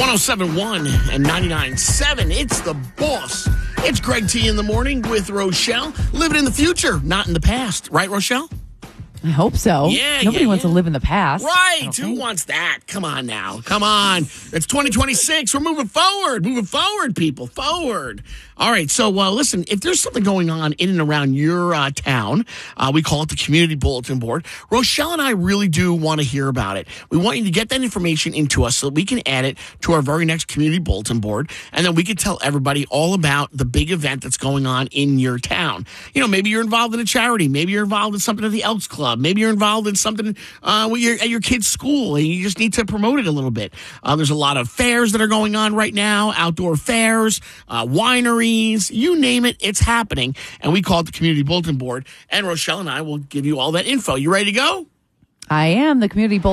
107.1 and 99.7. It's the boss. It's Greg T in the morning with Rochelle. Living in the future, not in the past. Right, Rochelle? I hope so. Yeah, Nobody wants to live in the past. Right. Who wants that? Come on now. Come on. It's 2026. We're moving forward. Moving forward, people. Forward. All right. So, listen, if there's something going on in and around your town, we call it the Community Bulletin Board. Rochelle and I really do want to hear about it. We want you to get that information into us so that we can add it to our very next Community Bulletin Board, and then we can tell everybody all about the big event that's going on in your town. You know, maybe you're involved in a charity. Maybe you're involved in something at the Elks Club. Maybe you're involved in something at your kid's school, and you just need to promote it a little bit. There's a lot of fairs that are going on right now, outdoor fairs, wineries, you name it, it's happening. And we call it the Community Bulletin Board. And Rochelle and I will give you all that info. You ready to go? I am. The Community Bulletin